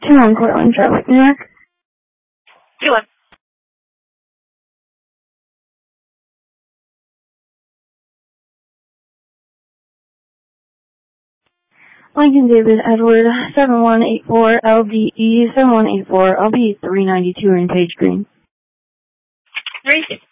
2-1 Portland, Charlotte, New York. 2-1. Lincoln David Edward, 7184 LDE, 7184 LB 392 in Page Green. Great.